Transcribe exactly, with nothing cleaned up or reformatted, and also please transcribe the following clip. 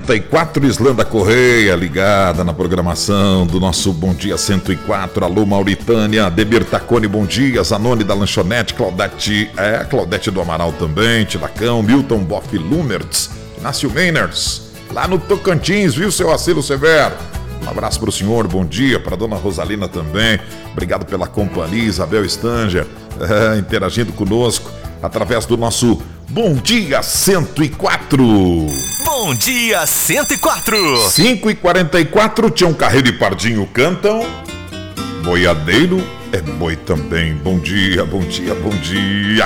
quarenta e quatro, Islanda Correia, ligada na programação do nosso Bom Dia cento e quatro. Alô, Mauritânia, Debir Tacone, bom dia. Zanoni da Lanchonete, Claudete, é, Claudete do Amaral também, Tilacão, Milton Boff Lumertz, Inácio Meiners, lá no Tocantins, viu, seu Acilo Severo? Um abraço para o senhor, bom dia, para a dona Rosalina também, obrigado pela companhia, Isabel Stanger, é, interagindo conosco através do nosso Bom Dia cento e quatro. Bom Dia cento e quatro. cinco e quarenta e quatro, Tião Carreiro e Pardinho cantam. Boiadeiro é boi também. Bom dia, bom dia, bom dia.